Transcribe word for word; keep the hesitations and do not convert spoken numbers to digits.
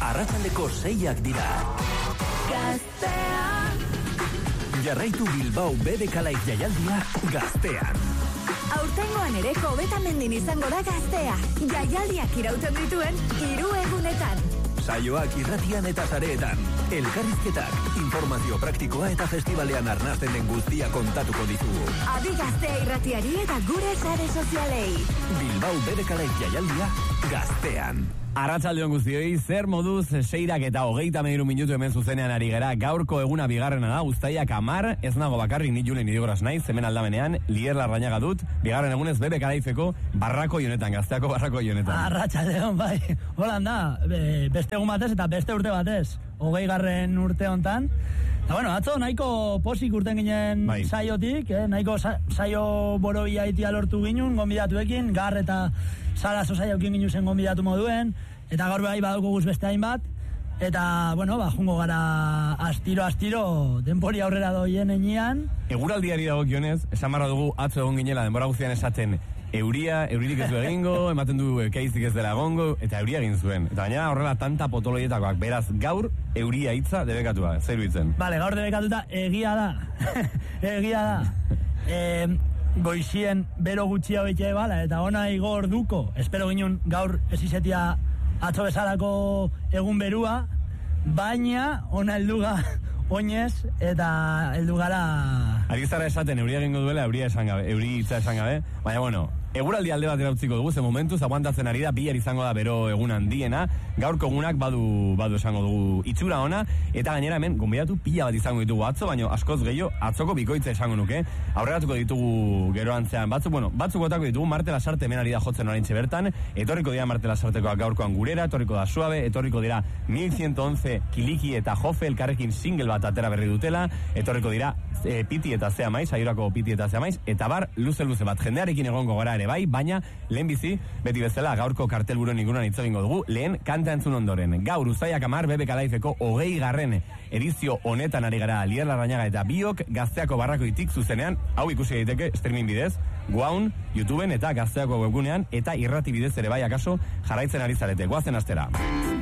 arratsaldeko seiak dira. Gaztea. Jarraitu Bilbao B B K Live jaialdia Gaztean. Aurtengoan ere Hobetamendin izango da Gaztea. Jaialdiak irauten dituen hiru egunetan. Saioak irratian eta sareetan. Elkarrizketak, informazio praktikoa eta festivalean arnasten den guztia kontatuko ditugu. Adi Gaztea irratiari eta gure sare sozialei. Bilbao B B K Live jaialdia Gaztean. Arratsaldeon guztioi, zer moduz seirak eta hogeita hamairu minutu hemen zuzenean ari gara. Gaurko eguna bigarrena da, uztaiak hamar, ez nago bakarrik ni Julen Idigoras naiz, hemen aldamenean, Lier Larrañaga dut, bigarren egunez B B K Liveko barrako honetan, Gazteako barrako honetan. Arratsaldeon, bai, holan da, be, beste egun batez eta beste urte batez, hogei garren urte hontan. Eta bueno, atzo nahiko posik urten ginen bai. saiotik, eh? nahiko sa, saio borobia itia lortu ginen, gonbidatuekin, gar eta Sara Sosaiokin ginen zen gonbidatu moduen, eta gaur bai badauko guz beste hainbat, eta, bueno, ba, jungo gara astiro-astiro denpori aurrera doien enean. Eguraldiari dagokionez, esan barra dugu atzo egon ginela, denbora guztian esaten, euria, euririk ez du egingo, ematen du keizik ez dela egongo, eta euria egin zuen. Eta baina horrela tanta potoloietakoak, beraz gaur euria hitza debekatua, zer bitzen? Bale, gaur debekatuta egia da, egia da. E, goizien bero gutxia betxe bala, eta ona igo orduko, espero ginen gaur ez izetia atzo bezalako egun berua, baina ona helduga oinez, eta heldu gara... Ari zara esaten, euria egingo duela, euria esan gabe, euri hitza esan gabe, baina bueno, eguraldi alde bat erautziko dugu, ze momentuz, aguantatzen ari da, bihar izango da bero egun handiena, gaurko egunak badu, badu esango dugu itxura ona, eta gainera hemen, gonbidatu pila bat izango ditugu atzo, baina askoz gehiago, atzoko bikoitza esango nuke, aurreratuko ditugu gero antzean, batzuk, bueno, batzuk botako ditugu, Marte Lasarte hemen ari da jotzen oraintxe bertan, etorriko dira Marte Lasartekoak gaurkoan gurera, etorriko da Suave, etorriko dira mil ciento once Kiliki eta Jofe elkarrekin single bat atera berri dutela, etorriko dira e, Piti eta Zea Maiz, aiurako Piti eta Zea Maiz, eta bar, luze-luze bat jendearekin egongo gara ere bai, baina lehen bizi, beti bezala gaurko kartelburuan inguruan hitz egingo dugu, lehen kanta entzun ondoren. Gaur uztaiak hamar B B K Liveko hogei garren edizio honetan ari gara Lier Larrañaga eta biok Gazteako barrakoitik zuzenean, hau ikusi daiteke streaming bidez, Guaun, YouTubeen eta Gazteako webgunean eta irrati bidez ere bai akaso jarraitzen ari zarete. Goazen astera.